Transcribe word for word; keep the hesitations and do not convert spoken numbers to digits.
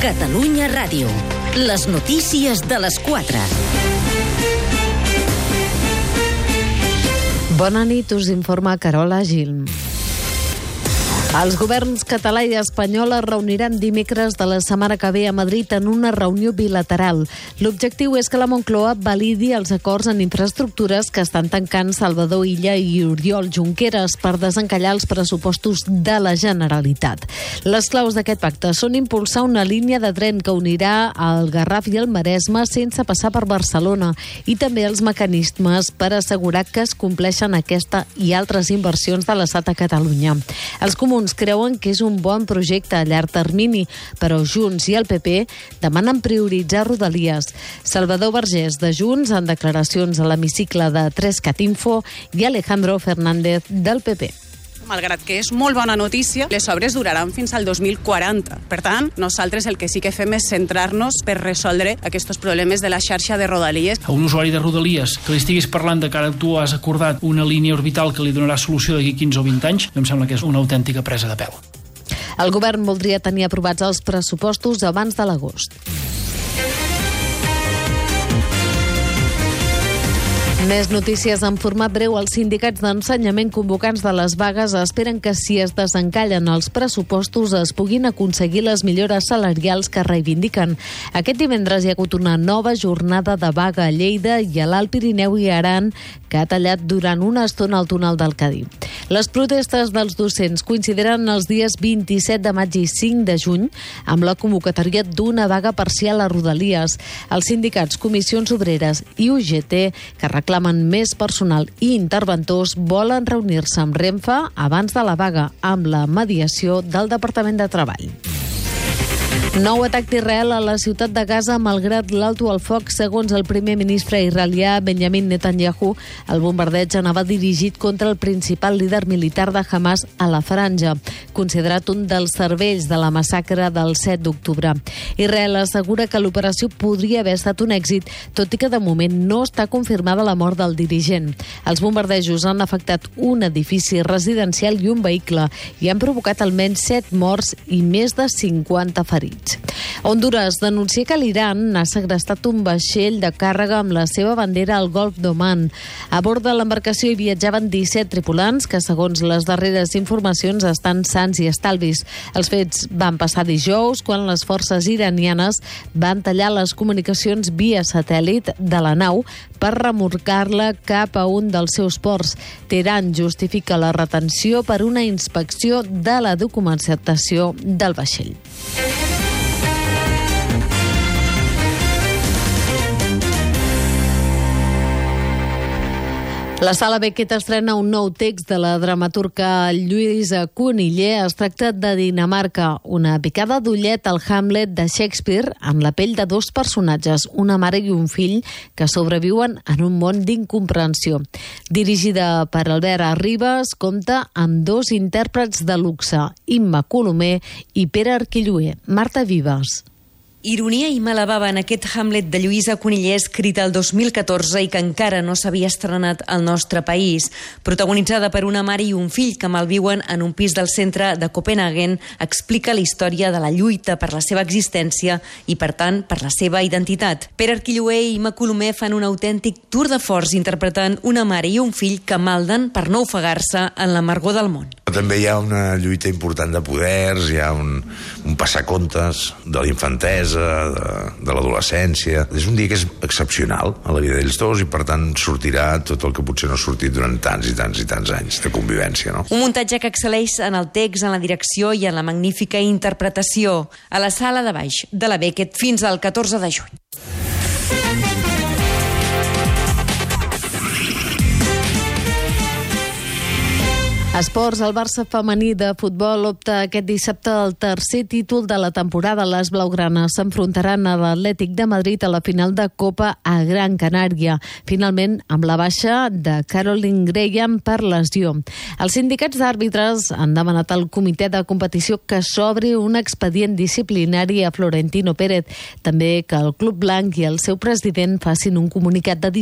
Catalunya Ràdio. Les notícies de les quatre. Bona nit, us informa Carola Gil. Els governs català i espanyol es reuniran dimecres de la setmana que ve a Madrid en una reunió bilateral. L'objectiu és que la Moncloa validi els acords en infraestructures que estan tancant Salvador Illa i Oriol Junqueras per desencallar els pressupostos de la Generalitat. Les claus d'aquest pacte són impulsar una línia de tren que unirà el Garraf i el Maresme sense passar per Barcelona i també els mecanismes per assegurar que es compleixen aquesta i altres inversions de l'Estat a Catalunya. Els comuns creuen que és un bon projecte a llarg termini, però Junts i el P P demanen prioritzar Rodalies. Salvador Vergés, de Junts, en declaracions a l'hemicicle de tres cat info, i Alejandro Fernández, del P P. Malgrat que és molt bona notícia, les obres duraran fins al dos mil quaranta. Per tant, nosaltres el que sí que fem és centrar-nos per resoldre aquests problemes de la xarxa de Rodalies. A un usuari de Rodalies que li estiguis parlant de que ara tu has acordat una línia orbital que li donarà solució d'aquí quinze o vint anys, em sembla que és una autèntica presa de pèl. El govern voldria tenir aprovats els pressupostos abans de l'agost. Més notícies en format breu. Els sindicats d'ensenyament convocants de les vagues esperen que si es desencallen els pressupostos es puguin aconseguir les millores salarials que reivindiquen. Aquest divendres hi ha hagut una nova jornada de vaga a Lleida i a l'Alt Pirineu i Aran, que ha tallat durant una estona el túnel del Cadí. Les protestes dels docents coincidiran els dies vint-i-set de maig i cinc de juny amb la convocatòria d'una vaga parcial a Rodalies. Els sindicats, comissions obreres i U G T, que reclamen més personal i interventors, volen reunir-se amb Renfe abans de la vaga, amb la mediació del Departament de Treball. Nou atac d'Israel a la ciutat de Gaza malgrat l'alto al foc. Segons el primer ministre israelià Benjamin Netanyahu, el bombardeig anava dirigit contra el principal líder militar de Hamas a la franja, considerat un dels cervells de la massacre del set d'octubre. Israel assegura que l'operació podria haver estat un èxit, tot i que de moment no està confirmada la mort del dirigent. Els bombardejos han afectat un edifici residencial i un vehicle i han provocat almenys set morts i més de cinquanta ferits. Honduras denuncia que l'Iran ha segrestat un vaixell de càrrega amb la seva bandera al Golf d'Oman. A bord de l'embarcació hi viatjaven disset tripulants que, segons les darreres informacions, estan sans i estalvis. Els fets van passar dijous quan les forces iranianes van tallar les comunicacions via satèl·lit de la nau per remorcar-la cap a un dels seus ports. Teheran justifica la retenció per una inspecció de la documentació del vaixell. La Sala Beckett estrena un nou text de la dramaturga Lluïsa Cunillé. Es tracta de Dinamarca, una picada d'ullet al Hamlet de Shakespeare amb la pell de dos personatges, una mare i un fill, que sobreviuen en un món d'incomprensió. Dirigida per Albert Arribas, compta amb dos intèrprets de luxe, Imma Colomer i Pere Arquilloé. Marta Vives. Ironia i mala bava en aquest Hamlet de Lluïsa Cunillé, escrit el dos mil catorze i que encara no s'havia estrenat al nostre país. Protagonitzada per una mare i un fill que malviuen en un pis del centre de Copenhagen, explica la història de la lluita per la seva existència i, per tant, per la seva identitat. Pere Arquilloé i Imma Colomer fan un autèntic tour de forç interpretant una mare i un fill que malden per no ofegar-se en l'amargor del món. També hi ha una lluita important de poders, hi ha un, un passacontes de l'infantesa, de, de l'adolescència. És un dia que és excepcional a la vida d'ells dos i, per tant, sortirà tot el que potser no ha sortit durant tants i tants i tants anys de convivència, no? Un muntatge que excel·leix en el text, en la direcció i en la magnífica interpretació. A la Sala de Baix de la Beckett fins al catorze de juny. Esports, el Barça femení de futbol opta aquest dissabte al tercer títol de la temporada. Les blaugranes s'enfrontaran a l'Atlètic de Madrid a la final de Copa a Gran Canària, finalment amb la baixa de Caroline Graham per lesió. Els sindicats d'àrbitres han demanat al comitè de competició que s'obri un expedient disciplinari a Florentino Pérez, també que el Club Blanc i el seu president facin un comunicat de